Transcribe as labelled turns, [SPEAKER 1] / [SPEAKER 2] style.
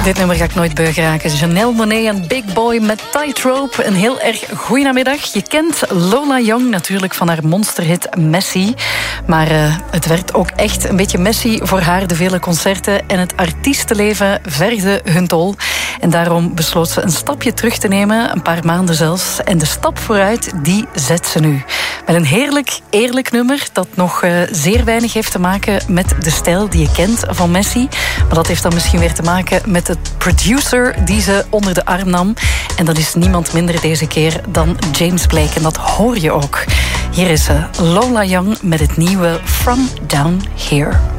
[SPEAKER 1] Dit nummer ga ik nooit beu geraken. Janelle Monáe en Big Boy met Tightrope. Een heel erg goeiemiddag. Je kent Lola Young natuurlijk van haar monsterhit Messy. Maar het werd ook echt een beetje messy voor haar. De vele concerten en het artiestenleven vergde hun tol. En daarom besloot ze een stapje terug te nemen, een paar maanden zelfs. En de stap vooruit, die zet ze nu. Met een heerlijk, eerlijk nummer dat nog zeer weinig heeft te maken met de stijl die je kent van Messy. Maar dat heeft dan misschien weer te maken met de producer die ze onder de arm nam. En dat is niemand minder deze keer dan James Blake. En dat hoor je ook. Hier is Lola Young met het nieuwe From Down Here.